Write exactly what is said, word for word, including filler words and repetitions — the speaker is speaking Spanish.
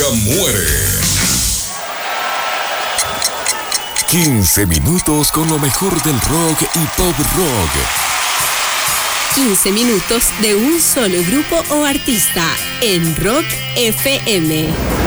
nunca muere. quince minutos con lo mejor del rock y pop rock. quince minutos de un solo grupo o artista en Rock F M.